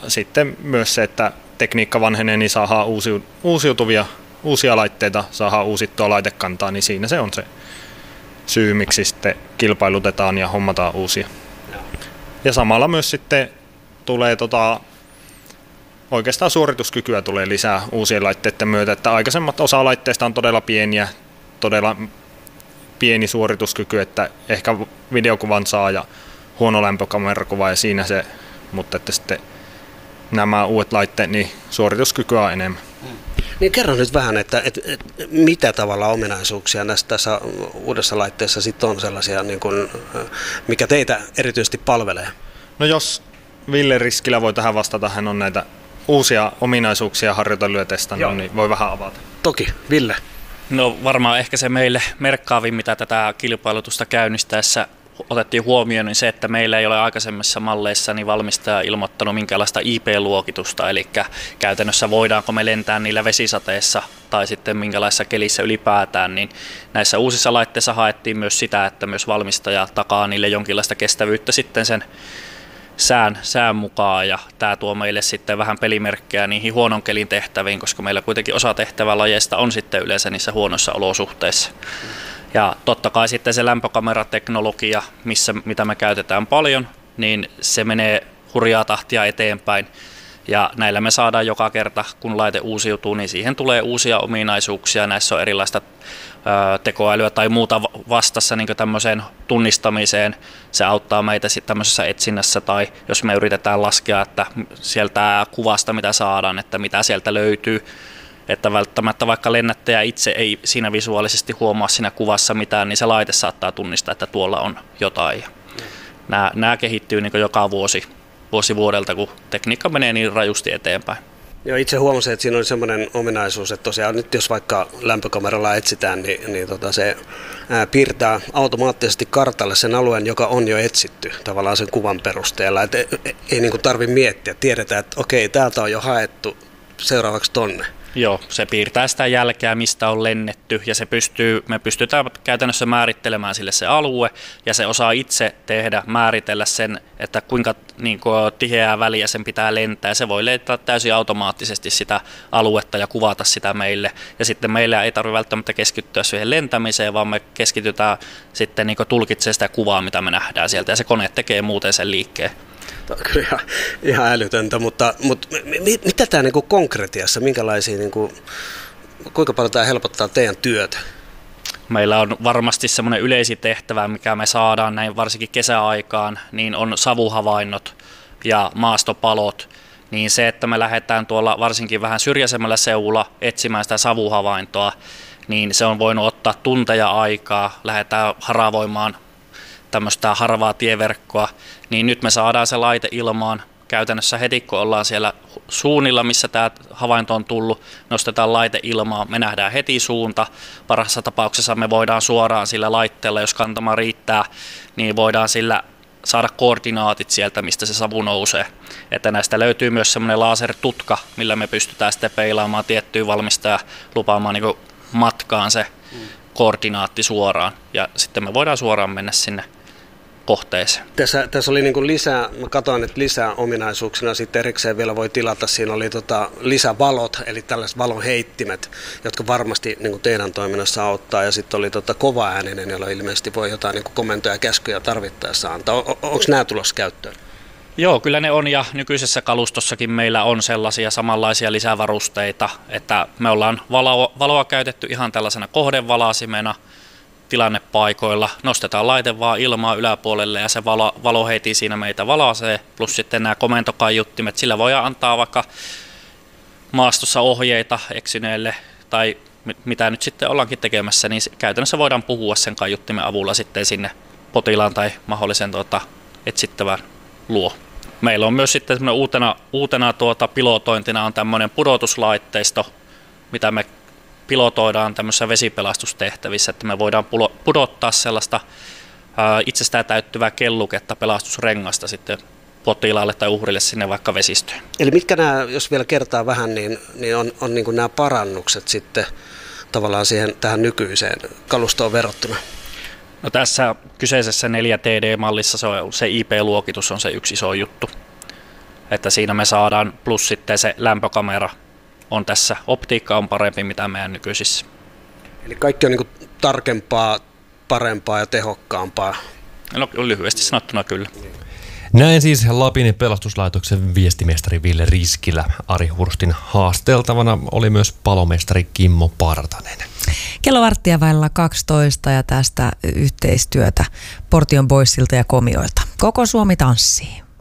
sitten myös se, että tekniikka vanhenee, niin saadaan uusia laitteita, saadaan uusittua laitekantaa, niin siinä se on se syy, miksi sitten kilpailutetaan ja hommataan uusia. Ja samalla myös sitten tulee oikeastaan suorituskykyä tulee lisää uusien laitteiden myötä, että aikaisemmat osa laitteista on todella pieniä, todella pieni suorituskyky, että ehkä videokuvan saa ja huono lämpökamerakuva ja siinä se, mutta että sitten nämä uudet laitteet, niin suorituskykyä on enemmän. Niin kerro nyt vähän, että mitä tavalla ominaisuuksia tässä uudessa laitteessa sitten on sellaisia, niin kuin, mikä teitä erityisesti palvelee? No jos Ville Riskilä voi tähän vastata, hän on näitä uusia ominaisuuksia harjoitellut ja testannut, niin voi vähän avata. Toki, Ville. No varmaan ehkä se meille merkkaavin, mitä tätä kilpailutusta käynnistäessä otettiin huomioon, niin se, että meillä ei ole aikaisemmissa malleissa niin valmistaja ilmoittanut minkäänlaista IP-luokitusta, eli käytännössä voidaanko me lentää niillä vesisateessa tai sitten minkälaisessa kelissä ylipäätään, niin näissä uusissa laitteissa haettiin myös sitä, että myös valmistaja takaa niille jonkinlaista kestävyyttä sitten sen sään mukaan, ja tämä tuo meille sitten vähän pelimerkkejä niihin huonon kelin tehtäviin, koska meillä kuitenkin osa tehtävälajeista on sitten yleensä niissä huonoissa olosuhteissa. Ja totta kai sitten se lämpökamerateknologia, mitä me käytetään paljon, niin se menee hurjaa tahtia eteenpäin. Ja näillä me saadaan joka kerta, kun laite uusiutuu, niin siihen tulee uusia ominaisuuksia. Näissä on erilaista tekoälyä tai muuta vastassa niin tämmöiseen tunnistamiseen. Se auttaa meitä tämmöisessä etsinnässä, tai jos me yritetään laskea, että sieltä kuvasta mitä saadaan, että mitä sieltä löytyy. Että välttämättä vaikka lennättäjä itse ei siinä visuaalisesti huomaa siinä kuvassa mitään, niin se laite saattaa tunnistaa, että tuolla on jotain. Nämä kehittyy niin joka vuosi vuodelta, kun tekniikka menee niin rajusti eteenpäin. Joo, itse huomasin, että siinä oli semmoinen ominaisuus, että tosiaan nyt jos vaikka lämpökameralla etsitään, niin se piirtää automaattisesti kartalle sen alueen, joka on jo etsitty tavallaan sen kuvan perusteella. Että ei niin kuin tarvitse miettiä, tiedetään, että okei, täältä on jo haettu seuraavaksi tonne. Joo, se piirtää sitä jälkeä, mistä on lennetty, ja me pystytään käytännössä määrittelemään sille se alue, ja se osaa itse määritellä sen, että kuinka tiheää väliä sen pitää lentää, ja se voi lentää täysin automaattisesti sitä aluetta ja kuvata sitä meille, ja sitten meillä ei tarvitse välttämättä keskittyä siihen lentämiseen, vaan me keskitytään sitten tulkitsemaan sitä kuvaa, mitä me nähdään sieltä, ja se kone tekee muuten sen liikkeen. Tämä on kyllä ihan älytöntä, mutta mitä tämä niin kuin konkretiassa, minkälaisia, niin kuin, kuinka paljon tämä helpottaa teidän työtä? Meillä on varmasti semmoinen yleisitehtävä, mikä me saadaan näin varsinkin kesäaikaan, niin on savuhavainnot ja maastopalot. Niin se, että me lähdetään tuolla varsinkin vähän syrjäisemmällä seudulla etsimään sitä savuhavaintoa, niin se on voinut ottaa tunteja aikaa, lähdetään haravoimaan tämmöistä harvaa tieverkkoa, niin nyt me saadaan se laite ilmaan käytännössä heti, kun ollaan siellä suunnilla, missä tämä havainto on tullut, nostetaan laite ilmaan, me nähdään heti suunta. Parhaassa tapauksessa me voidaan suoraan sillä laitteella, jos kantama riittää, niin voidaan sillä saada koordinaatit sieltä, mistä se savu nousee. Että näistä löytyy myös semmoinen lasertutka, millä me pystytään sitten peilaamaan tiettyä valmistajaa lupaamaan niin matkaan se koordinaatti suoraan, ja sitten me voidaan suoraan mennä sinne kohteeseen. Tässä oli niin kuin lisää, mä katsoin, että lisää ominaisuuksina sitten erikseen vielä voi tilata, siinä oli lisävalot, eli tällaiset valonheittimet, jotka varmasti niin kuin teidän toiminnassa auttaa, ja sitten oli kovaääninen, jolla ilmeisesti voi jotain niin kuin komentoja ja käskyjä tarvittaessa antaa. Onko nämä tulossa käyttöön? Joo, kyllä ne on, ja nykyisessä kalustossakin meillä on sellaisia samanlaisia lisävarusteita, että me ollaan valoa käytetty ihan tällaisena kohdevalasimena tilannepaikoilla, nostetaan laite vaan ilmaa yläpuolelle ja se valo heti siinä meitä valaisee, plus sitten nämä komentokaiuttimet, sillä voidaan antaa vaikka maastossa ohjeita eksyneelle tai mitä nyt sitten ollaankin tekemässä, niin käytännössä voidaan puhua sen kaiuttimen avulla sitten sinne potilaan tai mahdollisen etsittävän luo. Meillä on myös sitten uutena pilotointina on tämmöinen pudotuslaitteisto, mitä me pilotoidaan tämmöisissä vesipelastustehtävissä, että me voidaan pudottaa sellaista itsestään täyttyvää kelluketta, pelastusrengasta sitten potilaalle tai uhrille sinne vaikka vesistöön. Eli mitkä nämä, jos vielä kertaa vähän, niin on niin kuin nämä parannukset sitten tavallaan tähän nykyiseen kalustoon verrattuna? No tässä kyseisessä 4TD-mallissa se IP-luokitus on se yksi iso juttu. että siinä me saadaan, plus sitten se lämpökamera on tässä, optiikka on parempi mitä meidän nykyisissä. Eli kaikki on niin kuin tarkempaa, parempaa ja tehokkaampaa. No, lyhyesti sanottuna kyllä. Näin siis Lapin pelastuslaitoksen viestimestari Ville Riskilä. Ari Hurstin haasteltavana oli myös palomestari Kimmo Partanen. Kello 11:12 ja tästä yhteistyötä Portion Boysilta ja Komioilta. Koko Suomi tanssii.